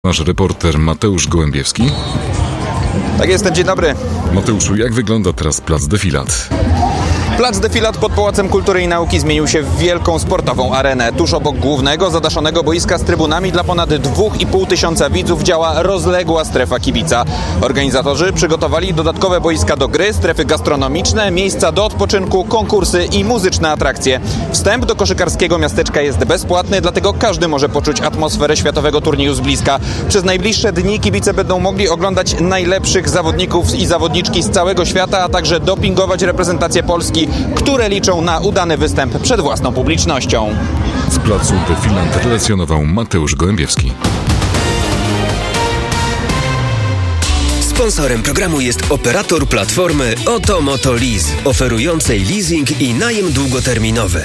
Nasz reporter Mateusz Gołębiewski. Tak jest, dzień dobry. Mateuszu, jak wygląda teraz plac Defilat? Plac Defilat pod Pałacem Kultury i Nauki zmienił się w wielką sportową arenę. Tuż obok głównego, zadaszonego boiska z trybunami dla ponad 2,5 tysiąca widzów działa rozległa strefa kibica. Organizatorzy przygotowali dodatkowe boiska do gry, strefy gastronomiczne, miejsca do odpoczynku, konkursy i muzyczne atrakcje. Wstęp do koszykarskiego miasteczka jest bezpłatny, dlatego każdy może poczuć atmosferę światowego turnieju z bliska. Przez najbliższe dni kibice będą mogli oglądać najlepszych zawodników i zawodniczki z całego świata, a także dopingować reprezentację Polski, które liczą na udany występ przed własną publicznością. Z placu Defilat relacjonował Mateusz Gołębiewski. Sponsorem programu jest operator platformy Oto Moto Lease, oferującej leasing i najem długoterminowy.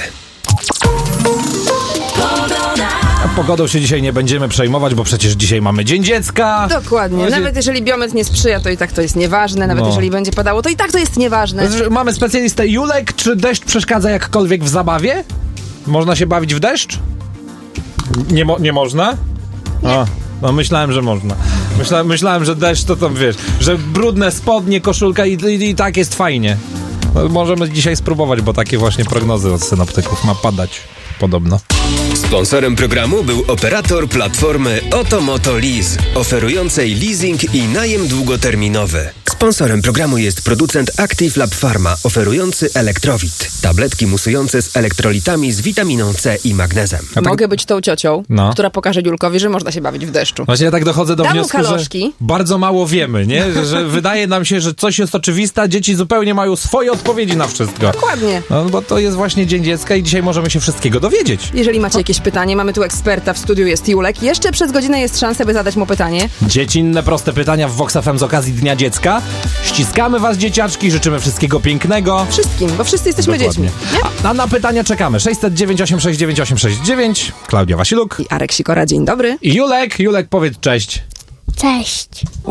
Pogodą się dzisiaj nie będziemy przejmować, bo przecież dzisiaj mamy Dzień Dziecka. Dokładnie. Nawet jeżeli biometr nie sprzyja, to i tak to jest nieważne. Nawet jeżeli będzie padało, to i tak to jest nieważne. Mamy specjalistę Julek. Czy deszcz przeszkadza jakkolwiek w zabawie? Można się bawić w deszcz? Nie można? Nie. No myślałem, że można. Myślałem, że deszcz to wiesz, że brudne spodnie, koszulka i tak jest fajnie. No, możemy dzisiaj spróbować, bo takie właśnie prognozy od synoptyków ma padać podobno. Sponsorem programu był operator platformy Oto Moto Lease, oferującej leasing i najem długoterminowy. Sponsorem programu jest producent Active Lab Pharma, oferujący Elektrowit. Tabletki musujące z elektrolitami z witaminą C i magnezem. Mogę być tą ciocią, która pokaże Julkowi, że można się bawić w deszczu. Właśnie ja tak dochodzę do wniosku, że kaloszki. Bardzo mało wiemy, nie? Że wydaje nam się, że coś jest oczywiste, a dzieci zupełnie mają swoje odpowiedzi na wszystko. Dokładnie. No bo to jest właśnie Dzień Dziecka i dzisiaj możemy się wszystkiego dowiedzieć. Jeżeli macie jakieś pytanie, mamy tu eksperta, w studiu jest Julek. Jeszcze przez godzinę jest szansa, by zadać mu pytanie. Dziecinne, proste pytania w Vox FM z okazji Dnia Dziecka. Ściskamy was, dzieciaczki, życzymy wszystkiego pięknego. Wszystkim, bo wszyscy jesteśmy dziećmi. A na pytania czekamy. 609 869 869. Klaudia Wasiluk. I Arek Sikora, dzień dobry. I Julek, powiedz cześć. Cześć.